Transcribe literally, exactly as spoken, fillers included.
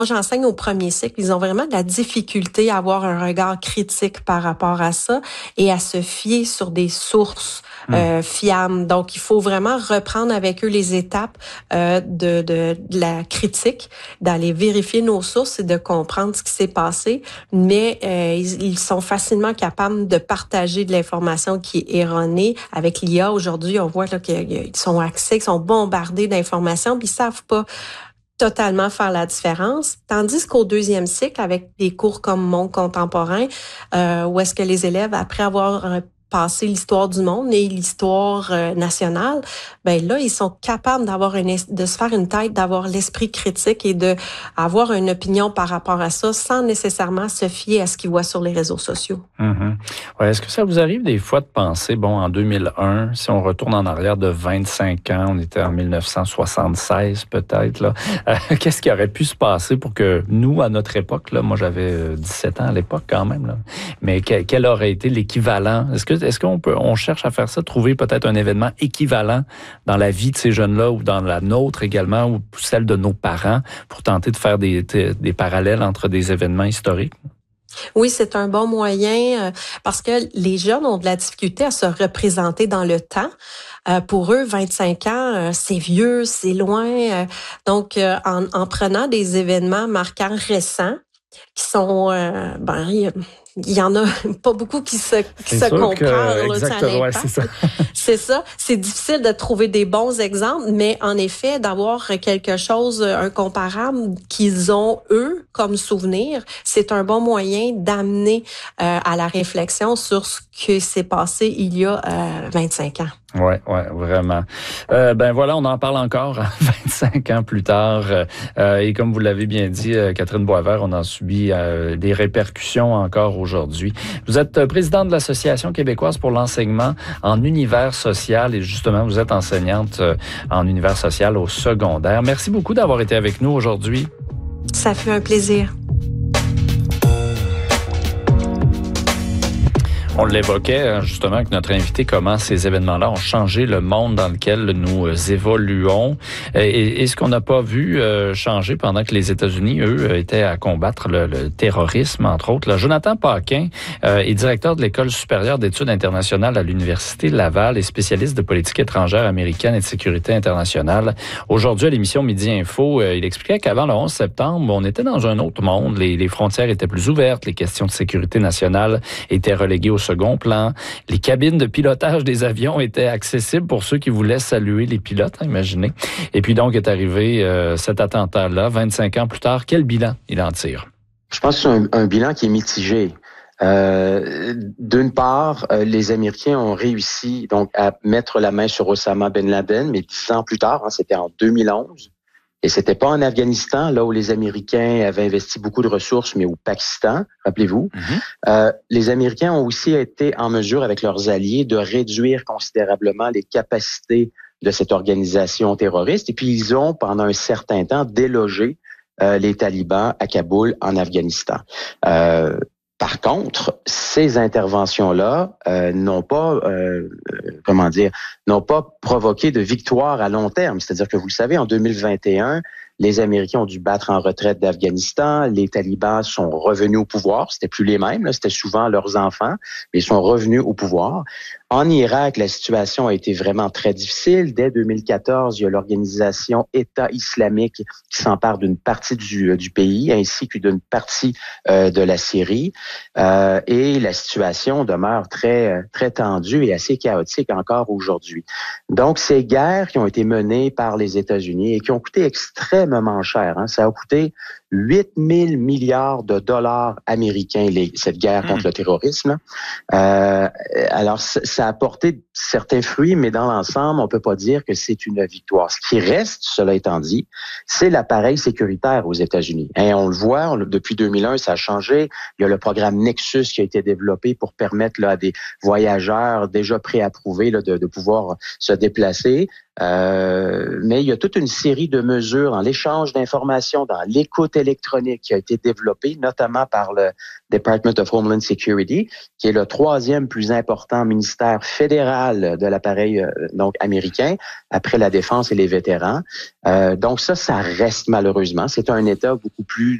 j'enseigne au premier cycle, ils ont vraiment de la difficulté à avoir un regard critique par rapport à ça et à se fier sur des sources mmh. euh, fiables. Donc, il faut vraiment reprendre avec eux les étapes euh, de, de, de la critique, d'aller vérifier nos sources et de comprendre ce qui s'est passé. Mais euh, ils, ils sont facilement capables de partager de l'information qui est erronée. Avec l'I A, aujourd'hui, on voit là, qu'ils sont accès, qu'ils sont bombardés d'informations, puis ils savent pas totalement faire la différence. Tandis qu'au deuxième cycle, avec des cours comme Monde contemporain, euh, où est-ce que les élèves, après avoir euh, passé l'histoire du monde et l'histoire euh, nationale, ben là, ils sont capables d'avoir une, de se faire une tête, d'avoir l'esprit critique et de avoir une opinion par rapport à ça, sans nécessairement se fier à ce qu'ils voient sur les réseaux sociaux. Mm-hmm. Ouais, est-ce que ça vous arrive des fois de penser, bon, en deux mille un, si on retourne en arrière de vingt-cinq ans, on était en dix-neuf cent soixante-seize peut-être, là, euh, qu'est-ce qui aurait pu se passer pour que nous, à notre époque, là, moi j'avais dix-sept ans à l'époque quand même, là, mais que, quel aurait été l'équivalent? Est-ce que Est-ce qu'on peut, on cherche à faire ça, trouver peut-être un événement équivalent dans la vie de ces jeunes-là ou dans la nôtre également ou celle de nos parents pour tenter de faire des, des parallèles entre des événements historiques? Oui, c'est un bon moyen euh, parce que les jeunes ont de la difficulté à se représenter dans le temps. Euh, pour eux, vingt-cinq ans, euh, c'est vieux, c'est loin. Euh, donc, euh, en, en prenant des événements marquants récents, qui sont, euh, ben, il y en a pas beaucoup qui se, qui se comparent. Que, exactement, ouais, c'est ça. C'est ça. C'est difficile de trouver des bons exemples, mais en effet, d'avoir quelque chose, un comparable qu'ils ont, eux, comme souvenir, c'est un bon moyen d'amener euh, à la réflexion sur ce qui s'est passé il y a euh, vingt-cinq ans. Oui, ouais, vraiment. Euh, ben voilà, on en parle encore vingt-cinq ans plus tard. Euh, et comme vous l'avez bien dit, Catherine Boisvert, on en subit euh, des répercussions encore aujourd'hui. Vous êtes présidente de l'Association québécoise pour l'enseignement en univers social et justement, vous êtes enseignante en univers social au secondaire. Merci beaucoup d'avoir été avec nous aujourd'hui. Ça fait un plaisir. On l'évoquait justement que notre invité, comment ces événements-là ont changé le monde dans lequel nous évoluons. Et, et ce qu'on n'a pas vu euh, changer pendant que les États-Unis, eux, étaient à combattre le, le terrorisme, entre autres. Là, Jonathan Paquin euh, est directeur de l'École supérieure d'études internationales à l'Université Laval et spécialiste de politique étrangère américaine et de sécurité internationale. Aujourd'hui, à l'émission Midi Info, euh, il expliquait qu'avant le onze septembre, on était dans un autre monde. Les, les frontières étaient plus ouvertes, les questions de sécurité nationale étaient reléguées au second plan. Les cabines de pilotage des avions étaient accessibles pour ceux qui voulaient saluer les pilotes, hein, imaginez. Et puis donc est arrivé euh, cet attentat-là, vingt-cinq ans plus tard. Quel bilan il en tire? Je pense que c'est un, un bilan qui est mitigé. Euh, d'une part, euh, les Américains ont réussi donc à mettre la main sur Osama Ben Laden, mais dix ans plus tard, hein, c'était en deux mille onze. Et c'était pas en Afghanistan, là où les Américains avaient investi beaucoup de ressources, mais au Pakistan, rappelez-vous. Mm-hmm. Euh, les Américains ont aussi été en mesure, avec leurs alliés, de réduire considérablement les capacités de cette organisation terroriste. Et puis, ils ont, pendant un certain temps, délogé euh, les talibans à Kaboul, en Afghanistan. Euh, Par contre, ces interventions-là euh, n'ont pas, euh, comment dire, n'ont pas provoqué de victoire à long terme. C'est-à-dire que vous le savez, en deux mille vingt et un, les Américains ont dû battre en retraite d'Afghanistan. Les talibans sont revenus au pouvoir. C'était plus les mêmes, là, c'était souvent leurs enfants, mais ils sont revenus au pouvoir. En Irak, la situation a été vraiment très difficile. Dès deux mille quatorze, il y a l'organisation État islamique qui s'empare d'une partie du, du pays ainsi que d'une partie euh, de la Syrie. Euh, et la situation demeure très, très tendue et assez chaotique encore aujourd'hui. Donc, ces guerres qui ont été menées par les États-Unis et qui ont coûté extrêmement cher, hein, ça a coûté huit mille milliards de dollars américains, les, cette guerre contre mmh. le terrorisme. Euh, alors, ça a apporté certains fruits, mais dans l'ensemble, on peut pas dire que c'est une victoire. Ce qui reste, cela étant dit, c'est l'appareil sécuritaire aux États-Unis. Et on le voit, on, depuis deux mille un, ça a changé. Il y a le programme Nexus qui a été développé pour permettre là, à des voyageurs déjà préapprouvés là, de, de pouvoir se déplacer. Euh, mais il y a toute une série de mesures dans l'échange d'informations, dans l'écoute électronique qui a été développée, notamment par le Department of Homeland Security, qui est le troisième plus important ministère fédéral de l'appareil euh, donc américain, après la défense et les vétérans. Euh, donc ça, ça reste malheureusement. C'est un État beaucoup plus